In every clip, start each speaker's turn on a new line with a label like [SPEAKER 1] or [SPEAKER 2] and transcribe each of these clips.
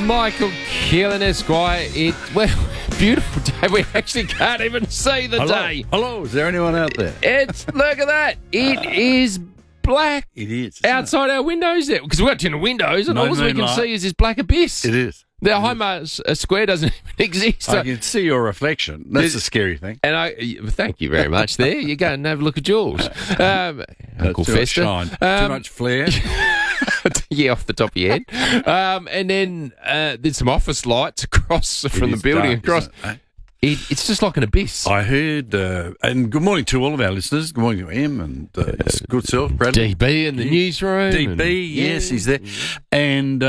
[SPEAKER 1] Michael Keelan, Esquire. Beautiful day. We actually can't even see the day.
[SPEAKER 2] Hello, is there anyone out there?
[SPEAKER 1] Look at that. It is black.
[SPEAKER 2] It is.
[SPEAKER 1] Outside our windows there. Because we've got 10 windows and
[SPEAKER 2] No
[SPEAKER 1] all we can
[SPEAKER 2] moonlight.
[SPEAKER 1] see is this black abyss.
[SPEAKER 2] It is.
[SPEAKER 1] The Homer Square doesn't even exist.
[SPEAKER 2] I can see your reflection. That's the scary thing.
[SPEAKER 1] And thank you very much there. You go and have a look at Jules. Uncle
[SPEAKER 2] Too much
[SPEAKER 1] Fester.
[SPEAKER 2] shine. Too much flare.
[SPEAKER 1] Yeah, off the top of your head. And then there's some office lights across from the building across. It's just like an abyss.
[SPEAKER 2] I heard, and good morning to all of our listeners. Good morning to Em and his good self, Bradley.
[SPEAKER 1] DB in the newsroom.
[SPEAKER 2] DB, yes, he's there. And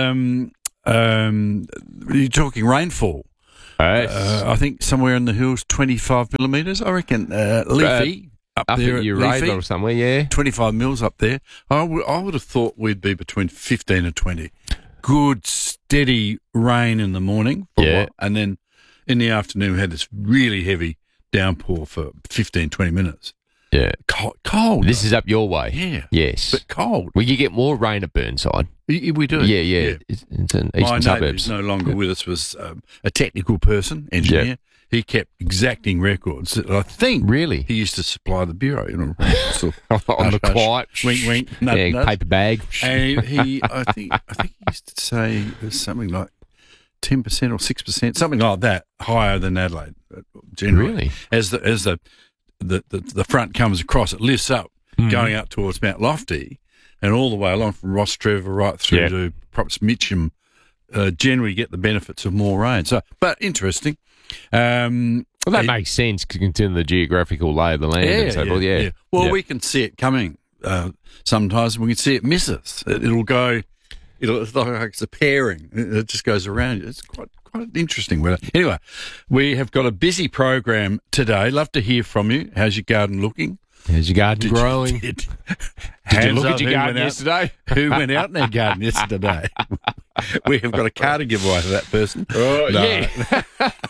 [SPEAKER 2] you're talking rainfall. I think somewhere in the hills, 25 millimetres. I reckon Leafy. Up there
[SPEAKER 1] at
[SPEAKER 2] at
[SPEAKER 1] Eurasia
[SPEAKER 2] Leafy,
[SPEAKER 1] or somewhere, yeah.
[SPEAKER 2] 25 mils up there. I would have thought we'd be between 15 and 20. Good, steady rain in the morning. And then in the afternoon, we had this really heavy downpour for 15, 20 minutes.
[SPEAKER 1] Yeah.
[SPEAKER 2] Cold.
[SPEAKER 1] This is up your way.
[SPEAKER 2] Yeah.
[SPEAKER 1] Yes.
[SPEAKER 2] But cold.
[SPEAKER 1] Well, you get more rain at Burnside.
[SPEAKER 2] We do.
[SPEAKER 1] Yeah. It's in
[SPEAKER 2] My
[SPEAKER 1] eastern
[SPEAKER 2] neighbour
[SPEAKER 1] suburbs.
[SPEAKER 2] who's no longer with us was a technical person, engineer.
[SPEAKER 1] Yeah.
[SPEAKER 2] He kept exacting records that I think
[SPEAKER 1] Really?
[SPEAKER 2] he used to supply the bureau. Sort of
[SPEAKER 1] On the quiet.
[SPEAKER 2] Wink, wink. Nudge,
[SPEAKER 1] Yeah,
[SPEAKER 2] nudge.
[SPEAKER 1] paper bag.
[SPEAKER 2] And I think he used to say it was something like 10% or 6%, something like that, higher than Adelaide. Generally,
[SPEAKER 1] Really?
[SPEAKER 2] as the front comes across, it lifts up, going up towards Mount Lofty, and all the way along from Ross Trevor right through to perhaps Mitcham. Generally, get the benefits of more rain. So, but interesting.
[SPEAKER 1] Well, that makes sense considering the geographical lay of the land and so forth. Yeah.
[SPEAKER 2] Well, we can see it coming. Sometimes we can see it miss us. It'll go. It's like it's a pairing. It just goes around. It's quite interesting weather. Anyway, we have got a busy program today. Love to hear from you. How's your garden looking?
[SPEAKER 1] How's your garden growing?
[SPEAKER 2] Did
[SPEAKER 1] you look at your garden yesterday?
[SPEAKER 2] Who went out in their garden yesterday? We have got a car to give away to that person.
[SPEAKER 1] Yeah.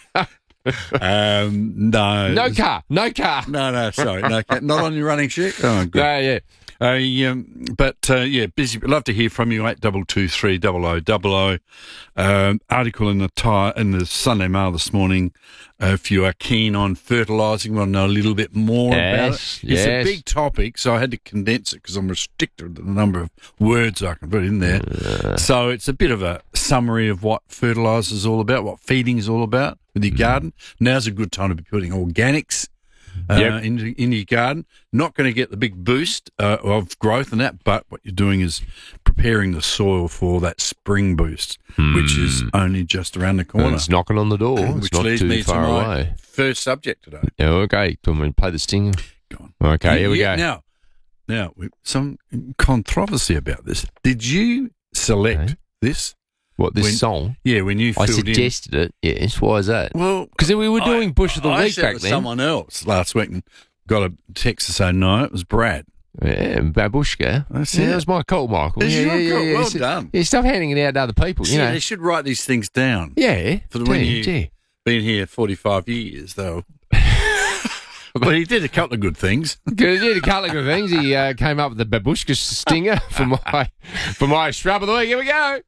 [SPEAKER 2] No.
[SPEAKER 1] No car.
[SPEAKER 2] No, sorry. No car. Not on your running sheet? Oh, good.
[SPEAKER 1] Yeah.
[SPEAKER 2] Busy. Love to hear from you. 8223 0000. Article in the Sunday Mail this morning. If you are keen on fertilising, want to know a little bit more about it. It's a big topic, so I had to condense it because I'm restricted to the number of words I can put in there. So it's a bit of a summary of what fertiliser is all about, what feeding is all about with your garden. Now's a good time to be putting organics in your garden. Not going to get the big boost of growth and that, but what you're doing is preparing the soil for that spring boost, which is only just around the corner.
[SPEAKER 1] And it's knocking on the door. It's
[SPEAKER 2] Which
[SPEAKER 1] not
[SPEAKER 2] leads
[SPEAKER 1] too
[SPEAKER 2] me
[SPEAKER 1] far
[SPEAKER 2] to my
[SPEAKER 1] away.
[SPEAKER 2] first subject today.
[SPEAKER 1] Yeah, okay. Do you want me to play the stinger?
[SPEAKER 2] Go on.
[SPEAKER 1] Okay, here we go.
[SPEAKER 2] Now, some controversy about this. Did you select this?
[SPEAKER 1] What, this song?
[SPEAKER 2] Yeah, when you
[SPEAKER 1] I
[SPEAKER 2] filled in.
[SPEAKER 1] suggested it. Yes, why is that?
[SPEAKER 2] Well,
[SPEAKER 1] Because we were doing Bush of the
[SPEAKER 2] I
[SPEAKER 1] Week
[SPEAKER 2] said it
[SPEAKER 1] back
[SPEAKER 2] was
[SPEAKER 1] then.
[SPEAKER 2] someone else last week and got a text to say, no, it was Brad.
[SPEAKER 1] Yeah, Babushka.
[SPEAKER 2] That's
[SPEAKER 1] Yeah,
[SPEAKER 2] it.
[SPEAKER 1] that was my call, Michael.
[SPEAKER 2] That's
[SPEAKER 1] Yeah,
[SPEAKER 2] your call. Well
[SPEAKER 1] So-
[SPEAKER 2] done.
[SPEAKER 1] Yeah, stop handing it out to other people, you
[SPEAKER 2] Yeah,
[SPEAKER 1] know.
[SPEAKER 2] they should write these things down.
[SPEAKER 1] Yeah.
[SPEAKER 2] For the when
[SPEAKER 1] yeah.
[SPEAKER 2] you been here 45 years, though. Well, he did a couple of good things.
[SPEAKER 1] He did a couple of good things. He came up with the Babushka stinger for my shrub of the week. Here we go.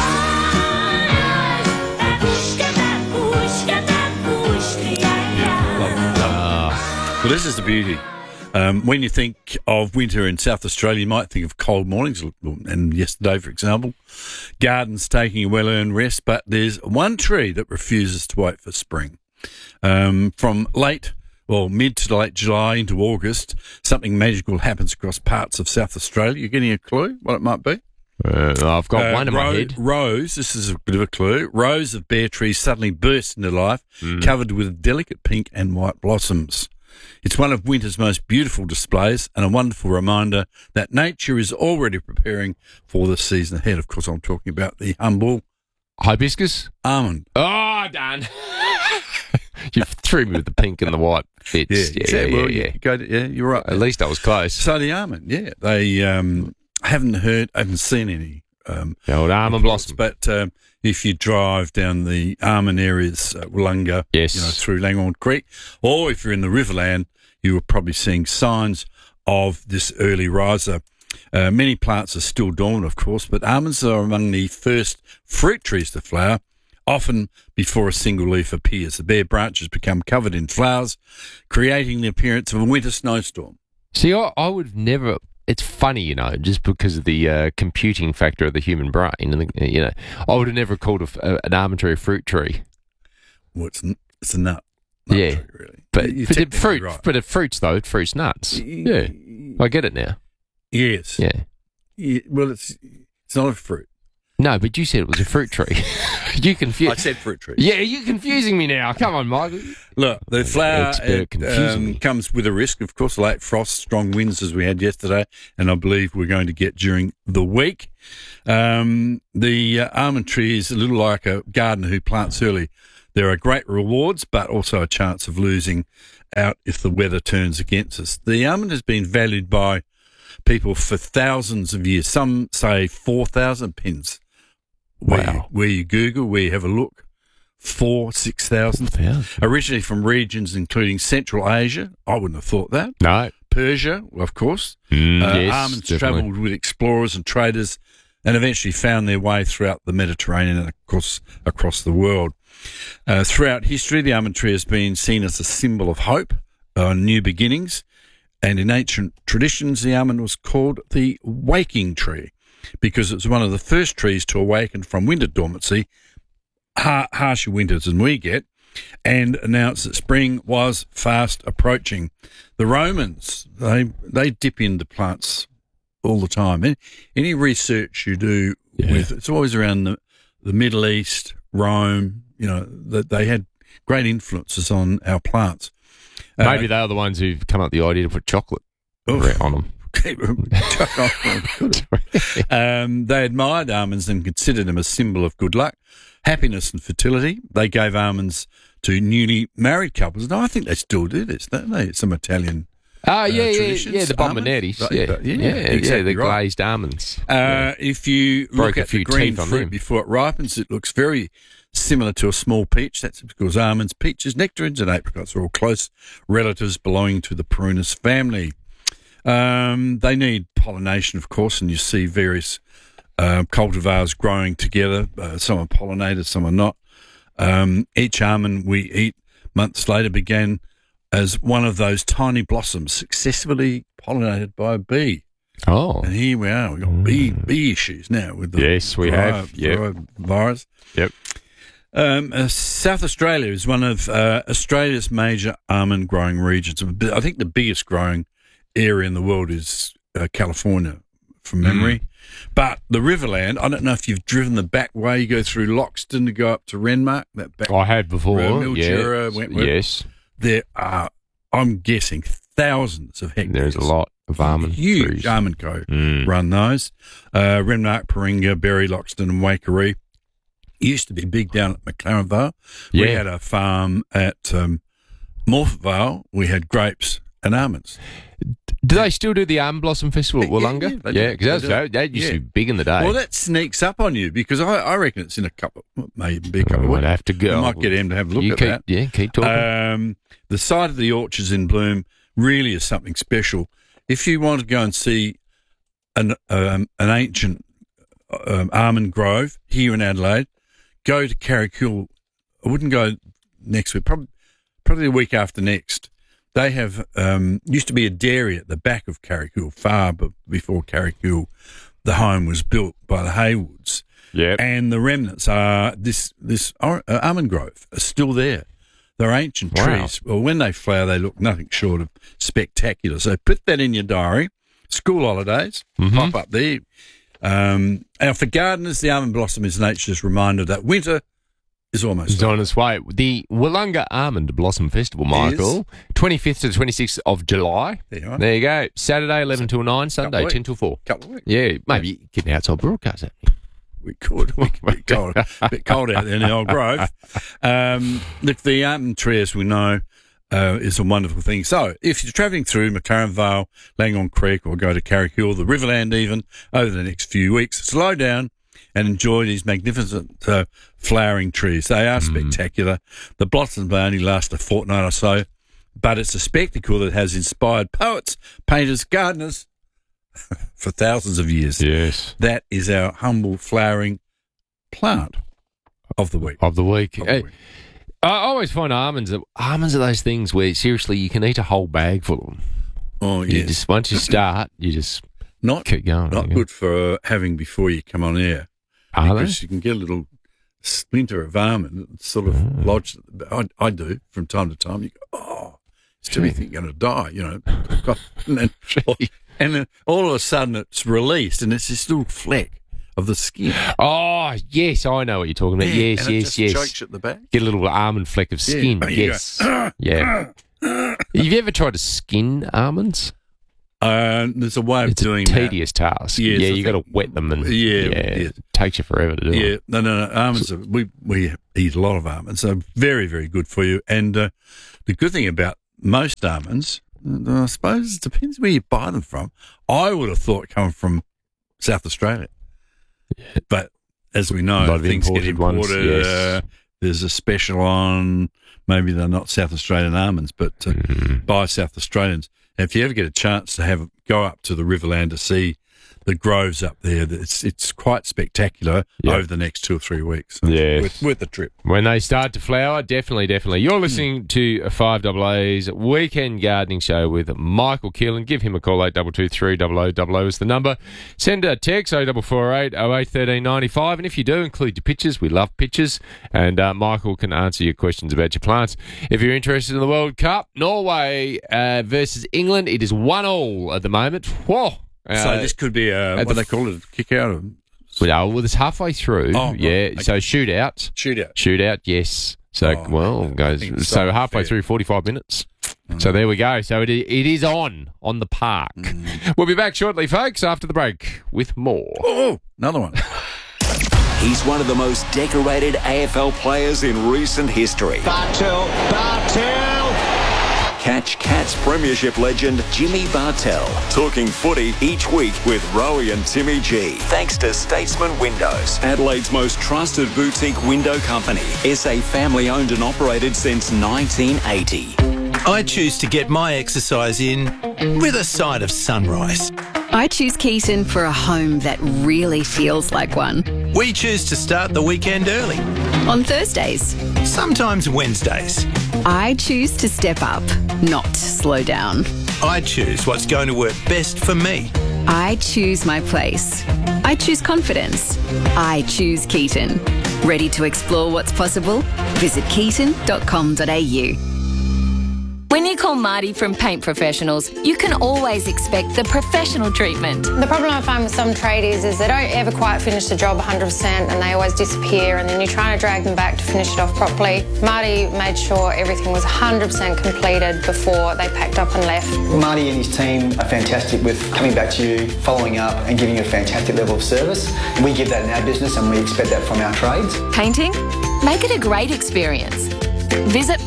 [SPEAKER 2] Well, this is the beauty. When you think of winter in South Australia, you might think of cold mornings, and yesterday, for example, gardens taking a well-earned rest, but there's one tree that refuses to wait for spring. From mid to late July into August, something magical happens across parts of South Australia. You're getting a clue what it might be?
[SPEAKER 1] I've got one in my head.
[SPEAKER 2] Rows, this is a bit of a clue. Rows of bare trees suddenly burst into life, covered with delicate pink and white blossoms. It's one of winter's most beautiful displays and a wonderful reminder that nature is already preparing for the season ahead. Of course, I'm talking about the humble
[SPEAKER 1] Hibiscus?
[SPEAKER 2] almond.
[SPEAKER 1] Oh, done. You threw me with the pink and the white bits. Yeah.
[SPEAKER 2] You're right.
[SPEAKER 1] At least I was close.
[SPEAKER 2] So the almond, they haven't seen any
[SPEAKER 1] The old almond blossom.
[SPEAKER 2] but if you drive down the almond areas, Wollonga,
[SPEAKER 1] Yes.
[SPEAKER 2] through Langhorne Creek, or if you're in the Riverland, you are probably seeing signs of this early riser. Many plants are still dormant, of course, but almonds are among the first fruit trees to flower, often before a single leaf appears. The bare branches become covered in flowers, creating the appearance of a winter snowstorm.
[SPEAKER 1] See, I would never. It's funny, just because of the computing factor of the human brain, and I would have never called an almond tree a fruit tree.
[SPEAKER 2] Well, it's a nut.
[SPEAKER 1] Yeah,
[SPEAKER 2] tree, really.
[SPEAKER 1] But it fruit, right. But it fruits though. It fruits nuts. Yeah, I get it now.
[SPEAKER 2] Yes.
[SPEAKER 1] Yeah.
[SPEAKER 2] Well, it's not a fruit.
[SPEAKER 1] No, but you said it was a fruit tree. You confused.
[SPEAKER 2] I said fruit tree.
[SPEAKER 1] Yeah, you're confusing me now. Come on, Michael.
[SPEAKER 2] Look, the flower comes with a risk, of course, late frost, strong winds as we had yesterday, and I believe we're going to get during the week. The almond tree is a little like a gardener who plants early. There are great rewards, but also a chance of losing out if the weather turns against us. The almond has been valued by people for thousands of years. Some say 4,000 pence. Where you Google, where you have a look, 6,000. Originally from regions including Central Asia. I wouldn't have thought that.
[SPEAKER 1] No.
[SPEAKER 2] Persia, of course.
[SPEAKER 1] Yes,
[SPEAKER 2] almonds
[SPEAKER 1] definitely.
[SPEAKER 2] travelled with explorers and traders and eventually found their way throughout the Mediterranean and, of course, across the world. Throughout history, the almond tree has been seen as a symbol of hope, new beginnings, and in ancient traditions, the almond was called the waking tree because it was one of the first trees to awaken from winter dormancy, harsher winters than we get, and announced that spring was fast approaching. The Romans, they dip into plants all the time. Any research you do it's always around the Middle East, Rome, that they had great influences on our plants.
[SPEAKER 1] Maybe they are the ones who've come up with the idea to put chocolate on them.
[SPEAKER 2] They admired almonds and considered them a symbol of good luck, happiness and fertility. They gave almonds to newly married couples. And I think they still do this, don't they? Some Italian traditions.
[SPEAKER 1] The bombonettis.
[SPEAKER 2] Exactly
[SPEAKER 1] the glazed almonds.
[SPEAKER 2] If you look at the green fruit before it ripens, it looks very similar to a small peach. That's because almonds, peaches, nectarines and apricots are all close relatives belonging to the Prunus family. They need pollination, of course, and you see various cultivars growing together. Some are pollinated, some are not. Each almond we eat months later began as one of those tiny blossoms successfully pollinated by a bee.
[SPEAKER 1] Oh.
[SPEAKER 2] And here we are. We've got bee issues now with the virus.
[SPEAKER 1] Yep.
[SPEAKER 2] South Australia is one of Australia's major almond growing regions. I think the biggest growing area in the world is California, from memory. But the Riverland, I don't know if you've driven the back way. You go through Loxton to go up to Renmark. That back
[SPEAKER 1] I have before.
[SPEAKER 2] Mildura, Wentworth.
[SPEAKER 1] Yes.
[SPEAKER 2] There are, I'm guessing, thousands of hectares.
[SPEAKER 1] There's a lot of almond
[SPEAKER 2] huge
[SPEAKER 1] trees.
[SPEAKER 2] Almond Co. run those. Renmark, Paringa, Berry, Loxton and Waikerie. Used to be big down at McLaren Vale.
[SPEAKER 1] Yeah.
[SPEAKER 2] We had a farm at Morphett Vale. We had grapes and almonds.
[SPEAKER 1] Do they still do the Almond Blossom Festival at Wollonga?
[SPEAKER 2] Yeah,
[SPEAKER 1] because that used to be big in the day.
[SPEAKER 2] Well, that sneaks up on you because I reckon it's in a couple, maybe be a couple of weeks.
[SPEAKER 1] I'd have to go.
[SPEAKER 2] I might get him to have a look at that.
[SPEAKER 1] Yeah, keep talking.
[SPEAKER 2] The sight of the orchards in bloom really is something special. If you want to go and see an ancient almond grove here in Adelaide, go to Carrickhill. I wouldn't go next week, probably the week after next. They have used to be a dairy at the back of Carrickhill, far before Carrickhill, the home was built by the Haywoods.
[SPEAKER 1] Yep.
[SPEAKER 2] And the remnants are this almond grove are still there. They're ancient trees. Well, when they flower, they look nothing short of spectacular. So put that in your diary. School holidays, pop up there. And for gardeners, the almond blossom is nature's reminder that winter is almost
[SPEAKER 1] on its way. The Wollonga Almond Blossom Festival, Michael, 25th to the 26th of July. There you go. Saturday, 11 till 9, Sunday, 10 till 4.
[SPEAKER 2] Couple of weeks.
[SPEAKER 1] Yeah, maybe get an outside broadcast.
[SPEAKER 2] We could. A bit cold out there in the old grove. Look, the almond tree, as we know, is a wonderful thing. So if you're travelling through McLaren Vale, Langon Creek, or go to Carrickhill, the Riverland even, over the next few weeks, slow down and enjoy these magnificent flowering trees. They are spectacular. The blossoms may only last a fortnight or so, but it's a spectacle that has inspired poets, painters, gardeners for thousands of years.
[SPEAKER 1] Yes.
[SPEAKER 2] That is our humble flowering plant. of the week.
[SPEAKER 1] Hey, I always find almonds are those things where, seriously, you can eat a whole bag full of them.
[SPEAKER 2] Oh, yeah.
[SPEAKER 1] Once you start, you just keep going.
[SPEAKER 2] Not good for having before you come on air.
[SPEAKER 1] Are
[SPEAKER 2] because you can get a little splinter of almond sort of lodged. I do from time to time. You go, it's too many going to die, and then all of a sudden it's released and it's this little fleck of the skin.
[SPEAKER 1] Oh, yes, I know what you're talking about. Yes.
[SPEAKER 2] Chokes at the back.
[SPEAKER 1] Get a little almond fleck of skin. Yes. Yeah. Have you ever tried to skin almonds?
[SPEAKER 2] There's a way of doing that.
[SPEAKER 1] It's a tedious task.
[SPEAKER 2] Yes,
[SPEAKER 1] you got to wet them and it takes you forever to do it.
[SPEAKER 2] Yeah, no. Almonds, we eat a lot of almonds. They're very, very good for you. And the good thing about most almonds, I suppose it depends where you buy them from. I would have thought coming from South Australia. Yeah. But as we know, things get imported. Yes. There's a special on, maybe they're not South Australian almonds, but by South Australians. And if you ever get a chance to go up to the Riverland to see the groves up there, it's quite spectacular over the next 2 or 3 weeks. So worth the trip.
[SPEAKER 1] When they start to flower, definitely. You're listening to 5AA's Weekend Gardening Show with Michael Keelan. Give him a call, 8223 0000 is the number. Send a text, 0448 08 1395. And if you do, include your pictures. We love pictures. And Michael can answer your questions about your plants. If you're interested in the World Cup, Norway versus England, it is 1-1 at the moment. Whoa!
[SPEAKER 2] So this could be what they call it, a kick out?
[SPEAKER 1] Well, it's halfway through. Oh, right. Yeah. Okay. So shootout. Yes. So goes so halfway through, 45 minutes. So there we go. So it is on the park. We'll be back shortly, folks, after the break with more.
[SPEAKER 2] Oh, another one.
[SPEAKER 3] He's one of the most decorated AFL players in recent history.
[SPEAKER 4] Bartel.
[SPEAKER 3] Catch Cats Premiership legend Jimmy Bartel talking footy each week with Rowie and Timmy G. Thanks to Statesman Windows, Adelaide's most trusted boutique window company. SA family owned and operated since 1980.
[SPEAKER 5] I choose to get my exercise in with a side of sunrise.
[SPEAKER 6] I choose Keaton for a home that really feels like one.
[SPEAKER 5] We choose to start the weekend early.
[SPEAKER 6] On Thursdays.
[SPEAKER 5] Sometimes Wednesdays.
[SPEAKER 6] I choose to step up, not slow down.
[SPEAKER 5] I choose what's going to work best for me.
[SPEAKER 6] I choose my place. I choose confidence. I choose Keaton. Ready to explore what's possible? Visit keaton.com.au.
[SPEAKER 7] When you call Marty from Paint Professionals, you can always expect the professional treatment.
[SPEAKER 8] The problem I find with some tradies is they don't ever quite finish the job 100% and they always disappear, and then you're trying to drag them back to finish it off properly. Marty made sure everything was 100% completed before they packed up and left.
[SPEAKER 9] Marty and his team are fantastic with coming back to you, following up and giving you a fantastic level of service. We give that in our business and we expect that from our trades.
[SPEAKER 7] Painting? Make it a great experience. Visit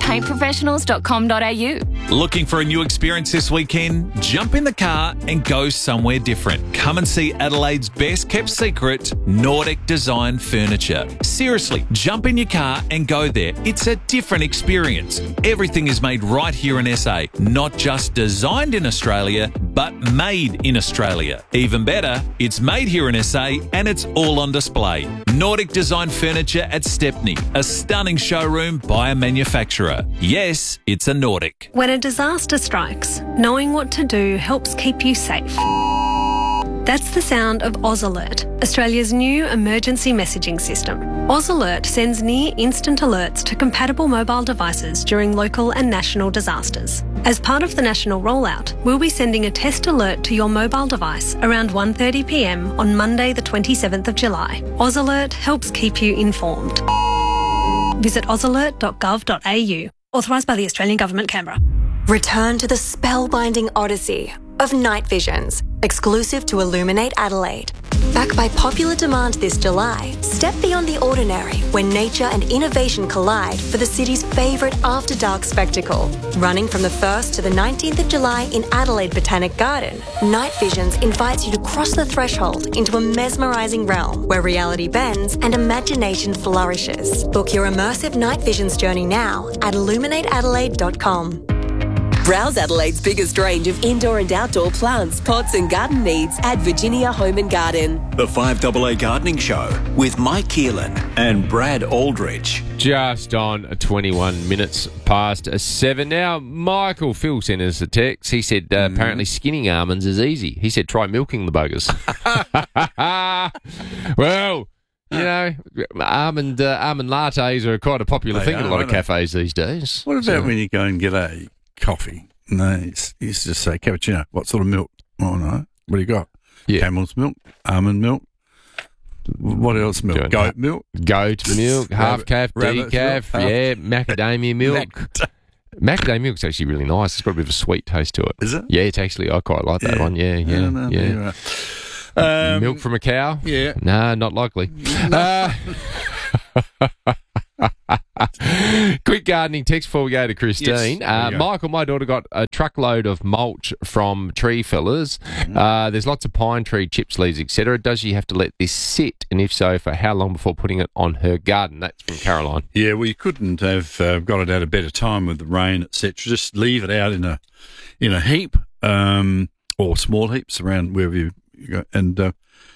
[SPEAKER 7] paintprofessionals.com.au.
[SPEAKER 10] Looking for a new experience this weekend? Jump in the car and go somewhere different. Come and see Adelaide's best kept secret, Nordic Design Furniture. Seriously, jump in your car and go there. It's a different experience. Everything is made right here in SA. Not just designed in Australia, but made in Australia. Even better, it's made here in SA and it's all on display. Nordic Design Furniture at Stepney, a stunning showroom by a manufacturer. Yes, it's a Nordic.
[SPEAKER 11] When a disaster strikes, knowing what to do helps keep you safe. That's the sound of Oz Alert, Australia's new emergency messaging system. Oz Alert sends near instant alerts to compatible mobile devices during local and national disasters. As part of the national rollout, we'll be sending a test alert to your mobile device around 1:30 p.m. on Monday the 27th of July. Oz Alert helps keep you informed. Visit ozalert.gov.au. Authorised by the Australian Government, Canberra.
[SPEAKER 12] Return to the spellbinding odyssey of Night Visions, exclusive to Illuminate Adelaide. Back by popular demand this July, step beyond the ordinary when nature and innovation collide for the city's favourite after-dark spectacle. Running from the 1st to the 19th of July in Adelaide Botanic Garden, Night Visions invites you to cross the threshold into a mesmerising realm where reality bends and imagination flourishes. Book your immersive Night Visions journey now at illuminateadelaide.com.
[SPEAKER 4] Browse Adelaide's biggest range of indoor and outdoor plants, pots and garden needs at Virginia Home and Garden.
[SPEAKER 3] The 5AA Gardening Show with Mike Keelan and Brad Aldridge.
[SPEAKER 1] Just on 21 minutes past 7 now. Michael Phil sent us a text. He said apparently skinning almonds is easy. He said try milking the buggers. Well, you know, almond lattes are quite a popular thing in a lot of cafes these days.
[SPEAKER 2] What about when you go and get a coffee and they used to say, cappuccino, what sort of milk? Oh, no. What do you got?
[SPEAKER 1] Yeah.
[SPEAKER 2] Camel's milk, almond milk. What else milk? Goat milk?
[SPEAKER 1] Goat milk, half calf, decaf, macadamia milk. Macadamia milk's actually really nice. It's got a bit of a sweet taste to it.
[SPEAKER 2] Is it?
[SPEAKER 1] Yeah, it's actually, I quite like that one. Yeah. Milk from a cow?
[SPEAKER 2] Yeah.
[SPEAKER 1] No, not likely. Quick gardening text before we go to Christine.
[SPEAKER 2] Yes,
[SPEAKER 1] Michael, my daughter got a truckload of mulch from Tree Fellas. There's lots of pine tree chips, leaves, etc. Does she have to let this sit? And if so, for how long before putting it on her garden? That's from Caroline.
[SPEAKER 2] Yeah, well, you couldn't have got it at a better time with the rain, etc. Just leave it out in a heap or small heaps around wherever you go. And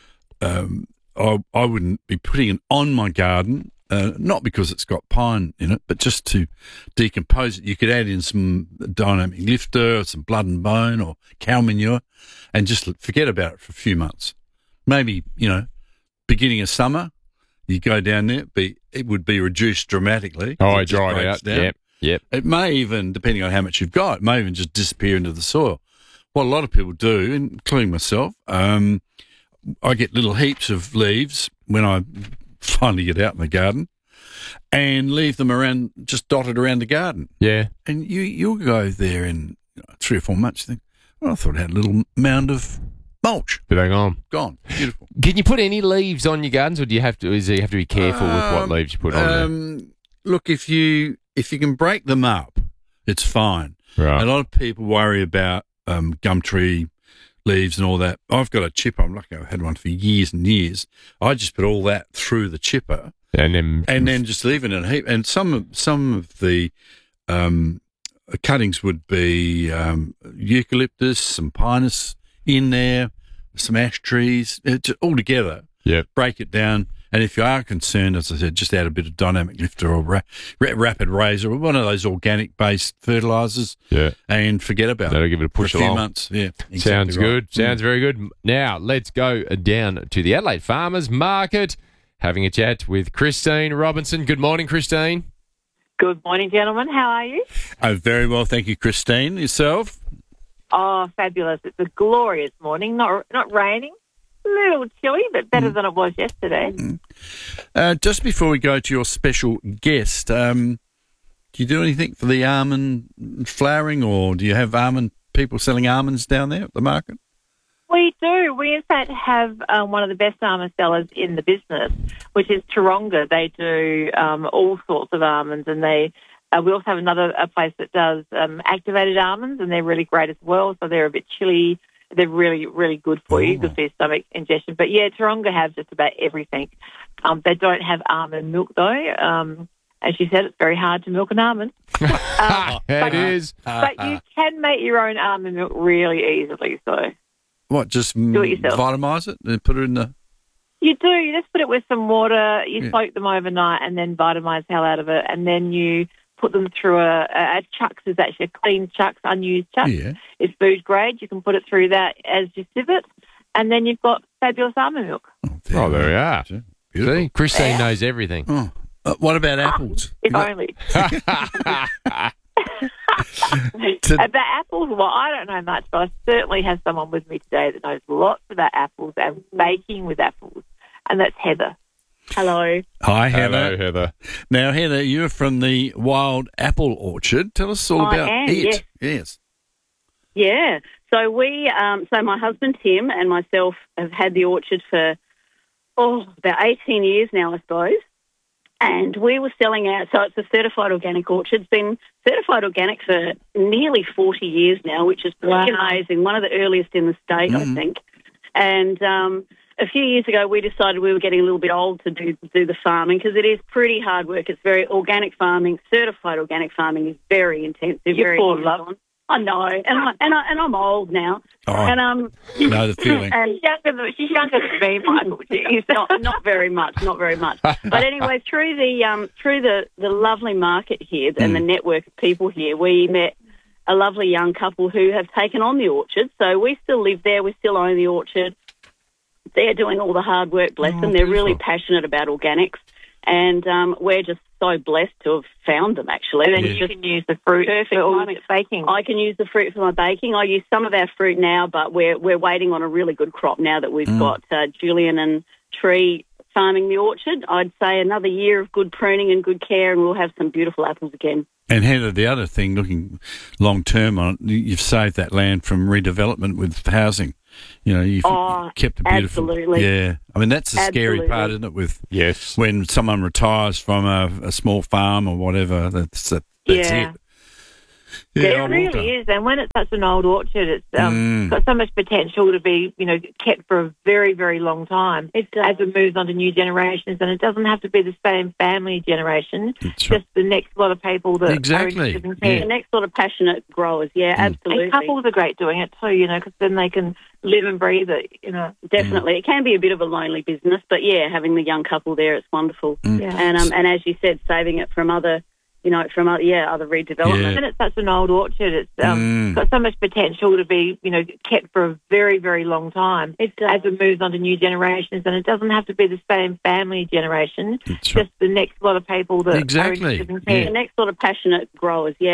[SPEAKER 2] I wouldn't be putting it on my garden. Not because it's got pine in it, but just to decompose it. You could add in some dynamic lifter, or some blood and bone, or cow manure, and just forget about it for a few months. Maybe, beginning of summer, you go down there, it would be reduced dramatically.
[SPEAKER 1] Oh, it dried out.
[SPEAKER 2] Down.
[SPEAKER 1] Yep.
[SPEAKER 2] It may even, depending on how much you've got, it may even just disappear into the soil. What a lot of people do, including myself, I get little heaps of leaves when I finally get out in the garden and leave them around, just dotted around the garden.
[SPEAKER 1] Yeah.
[SPEAKER 2] And you'll go there in 3 or 4 months and think, well, I thought I had a little mound of mulch.
[SPEAKER 1] But they're gone.
[SPEAKER 2] Gone. Beautiful.
[SPEAKER 1] Can you put any leaves on your gardens, or do you have to be careful with what leaves you put on there?
[SPEAKER 2] Look, if you can break them up, it's fine.
[SPEAKER 1] Right.
[SPEAKER 2] A lot of people worry about gum tree leaves and all that. I've got a chipper. I'm lucky I've had one for years and years. I just put all that through the chipper and then just leave it in a heap. And some of the cuttings would be eucalyptus, some pinus in there, some ash trees, all together.
[SPEAKER 1] Yeah.
[SPEAKER 2] Break it down. And if you are concerned, as I said, just add a bit of dynamic lifter or rapid razor or one of those organic-based fertilisers.
[SPEAKER 1] Yeah.
[SPEAKER 2] And forget about
[SPEAKER 1] That'll
[SPEAKER 2] it.
[SPEAKER 1] give it a push
[SPEAKER 2] for a few
[SPEAKER 1] along.
[SPEAKER 2] months. Yeah. Exactly
[SPEAKER 1] Sounds
[SPEAKER 2] right.
[SPEAKER 1] good. Sounds very good. Now, let's go down to the Adelaide Farmers Market, having a chat with Christine Robinson. Good morning, Christine.
[SPEAKER 13] Good morning, gentlemen. How are you?
[SPEAKER 2] Very well, thank you, Christine. Yourself?
[SPEAKER 13] Oh, fabulous. It's a glorious morning. Not raining. A little chilly, but better than it was yesterday.
[SPEAKER 2] Just before we go to your special guest, do you do anything for the almond flowering, or do you have almond people selling almonds down there at the market?
[SPEAKER 13] We do. We, in fact, have one of the best almond sellers in the business, which is Taronga. They do all sorts of almonds, and we also have a place that does activated almonds, and they're really great as well. So they're a bit chilly. They're really, really good for you, good for your stomach ingestion. But, yeah, Taronga have just about everything. They don't have almond milk, though. As she said, it's very hard to milk an almond.
[SPEAKER 1] It is.
[SPEAKER 13] But you can make your own almond milk really easily, so.
[SPEAKER 2] What, just
[SPEAKER 13] do it yourself.
[SPEAKER 2] Vitamise it and put it in the...
[SPEAKER 13] You do. You just put it with some water, you soak them overnight and then vitamise the hell out of it, and then you put them through a chucks. Is actually a clean chucks, unused chucks.
[SPEAKER 2] Yeah.
[SPEAKER 13] It's food grade. You can put it through that as you sieve it, and then you've got fabulous almond milk.
[SPEAKER 1] Oh, there we are.
[SPEAKER 2] Beautiful.
[SPEAKER 1] See, Christine knows everything.
[SPEAKER 2] Oh. What about apples?
[SPEAKER 13] If only. About apples, well, I don't know much, but I certainly have someone with me today that knows lots about apples and baking with apples, and that's Heather. Hello.
[SPEAKER 2] Hi, Heather.
[SPEAKER 1] Hello, Heather.
[SPEAKER 2] Now, Heather, you're from the Wild Apple Orchard. Tell us all about it. Yes.
[SPEAKER 14] Yeah. So so my husband Tim and myself have had the orchard for about 18 years now, I suppose. And we were selling out. So it's a certified organic orchard. It's been certified organic for nearly 40 years now, which is pretty amazing. One of the earliest in the state, I think. And a few years ago, we decided we were getting a little bit old to do the farming because it is pretty hard work. It's very organic farming. Certified organic farming is very intensive.
[SPEAKER 13] You're full of love.
[SPEAKER 14] I know, and I'm old now.
[SPEAKER 2] Oh,
[SPEAKER 14] and
[SPEAKER 2] know the feeling.
[SPEAKER 14] And
[SPEAKER 13] she's younger than me, Michael.
[SPEAKER 14] She's not very much. But anyway, through the lovely market here and the network of people here, we met a lovely young couple who have taken on the orchard. So we still live there. We still own the orchard. They're doing all the hard work, bless them. They're really passionate about organics. And we're just so blessed to have found them, actually.
[SPEAKER 13] And then you can use the fruit for all your baking.
[SPEAKER 14] I can use the fruit for my baking. I use some of our fruit now, but we're waiting on a really good crop now that we've got Julian and Tree farming the orchard. I'd say another year of good pruning and good care, and we'll have some beautiful apples again.
[SPEAKER 2] And Heather, the other thing, looking long term on it, you've saved that land from redevelopment with housing. You know, you've kept it beautiful.
[SPEAKER 14] Absolutely.
[SPEAKER 2] Yeah. I mean, that's the scary part, isn't it? With when someone retires from a small farm or whatever, that's it.
[SPEAKER 13] Yeah, it really is. And when it's such an old orchard, it's got so much potential to be, kept for a very, very long time as it moves on to new generations. And it doesn't have to be the same family generation, just the next lot of people that are interested in care.
[SPEAKER 14] The next lot of passionate growers, absolutely.
[SPEAKER 13] And couples are great doing it too, because then they can live and breathe it,
[SPEAKER 14] Definitely. It can be a bit of a lonely business, but having the young couple there, it's wonderful. And as you said, saving it from other other redevelopment.
[SPEAKER 13] Yeah. And it's such an old orchard. It's got so much potential to be, kept for a very, very long time as it moves on to new generations. And it doesn't have to be the same family generation, just the next lot of people that are interested in care.
[SPEAKER 14] The next lot of passionate growers,